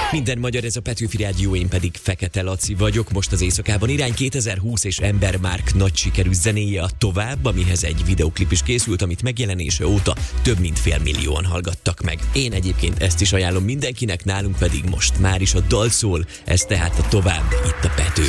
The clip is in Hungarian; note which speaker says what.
Speaker 1: Minden magyar, ez a Petőfi Rádió, én pedig Fekete Laci vagyok. Most az éjszakában irány 2020 és Ember Márk nagy sikerű zenéje a Tovább, amihez egy videoklip is készült, amit megjelenése óta több mint 500 000 hallgattak meg. Én egyébként ezt is ajánlom mindenkinek, nálunk pedig most már is a dal szól, ez tehát a Tovább, itt a Petőfin.